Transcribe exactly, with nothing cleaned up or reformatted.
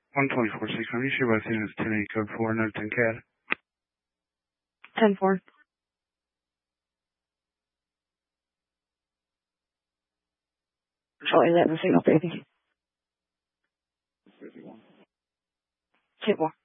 one twenty-four six hundred, your bus unit is ten eight code four, no ten C A D. ten four. Control eleven signal, baby. fifty-one. Two more.